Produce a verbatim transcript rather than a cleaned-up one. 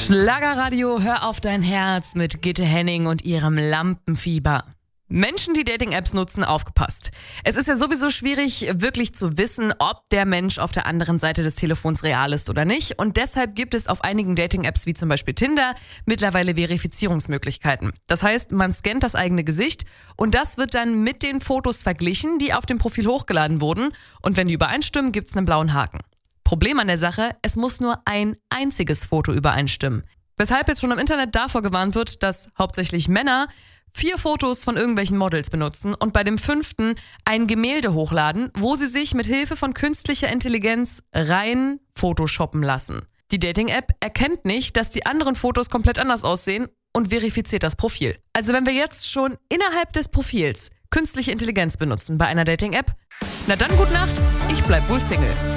Schlagerradio, hör auf dein Herz mit Gitte Henning und ihrem Lampenfieber. Menschen, die Dating-Apps nutzen, aufgepasst. Es ist ja sowieso schwierig, wirklich zu wissen, ob der Mensch auf der anderen Seite des Telefons real ist oder nicht. Und deshalb gibt es auf einigen Dating-Apps wie zum Beispiel Tinder mittlerweile Verifizierungsmöglichkeiten. Das heißt, man scannt das eigene Gesicht und das wird dann mit den Fotos verglichen, die auf dem Profil hochgeladen wurden. Und wenn die übereinstimmen, gibt es einen blauen Haken. Problem an der Sache, es muss nur ein einziges Foto übereinstimmen. Weshalb jetzt schon im Internet davor gewarnt wird, dass hauptsächlich Männer vier Fotos von irgendwelchen Models benutzen und bei dem fünften ein Gemälde hochladen, wo sie sich mit Hilfe von künstlicher Intelligenz rein photoshoppen lassen. Die Dating-App erkennt nicht, dass die anderen Fotos komplett anders aussehen und verifiziert das Profil. Also wenn wir jetzt schon innerhalb des Profils künstliche Intelligenz benutzen bei einer Dating-App, na dann gute Nacht, ich bleib wohl Single.